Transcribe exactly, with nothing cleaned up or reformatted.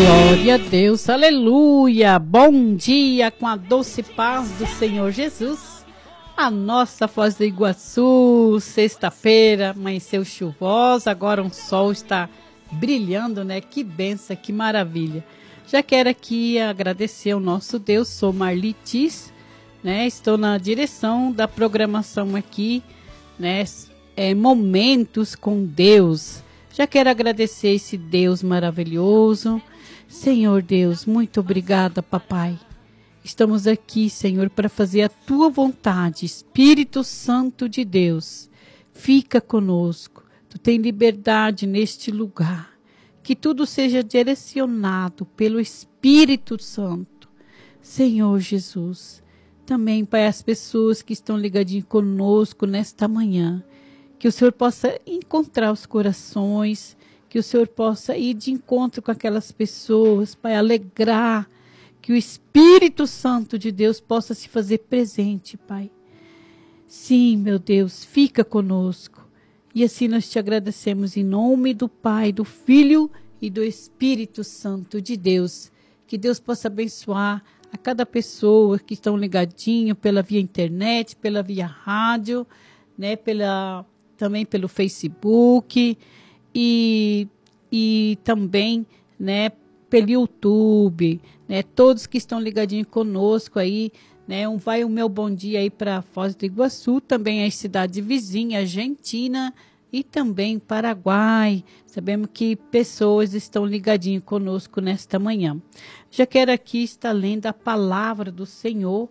Glória a Deus, aleluia, bom dia com a doce paz do Senhor Jesus. A nossa Foz do Iguaçu, sexta-feira, amanheceu chuvosa, agora um sol está brilhando, né? Que benção, que maravilha. Já quero aqui agradecer ao nosso Deus, sou Marli Tis, né? Estou na direção da programação aqui, né? É, Momentos com Deus. Já quero agradecer esse Deus maravilhoso. Senhor Deus, muito obrigada, papai. Estamos aqui, Senhor, para fazer a tua vontade. Espírito Santo de Deus, fica conosco. Tu tem liberdade neste lugar. Que tudo seja direcionado pelo Espírito Santo. Senhor Jesus, também, Pai, as pessoas que estão ligadinhas conosco nesta manhã. Que o Senhor possa encontrar os corações, que o Senhor possa ir de encontro com aquelas pessoas, Pai, alegrar, que o Espírito Santo de Deus possa se fazer presente, Pai. Sim, meu Deus, fica conosco. E assim nós te agradecemos em nome do Pai, do Filho e do Espírito Santo de Deus. Que Deus possa abençoar a cada pessoa que estão ligadinho pela via internet, pela via rádio, né, pela, também pelo Facebook e, e também, né, pelo YouTube, né, todos que estão ligadinhos conosco aí, né, um vai o meu bom dia aí para Foz do Iguaçu, também as cidades vizinhas, Argentina e também Paraguai. Sabemos que pessoas estão ligadinhas conosco nesta manhã. Já quero aqui estar lendo a palavra do Senhor,